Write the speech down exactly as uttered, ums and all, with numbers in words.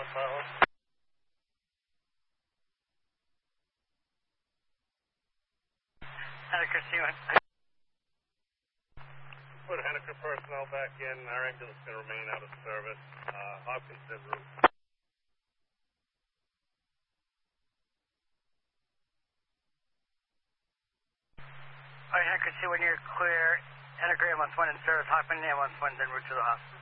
one pilot. Henniker C one. Put Henniker personnel back in. Our ambulance is going to remain out of service. Uh, Hopkins en route. Alright, Henniker C one, you're clear. Henniker ambulance one in service. Hopkins ambulance one en route to the hospital.